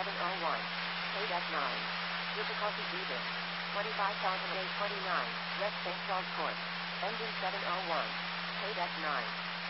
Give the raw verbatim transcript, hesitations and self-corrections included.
seven oh one. Paid at nine. Difficulty Beaver. twenty-five thousand eight hundred twenty-nine. West Saint Charles Court. Engine seven oh one. Paid at nine.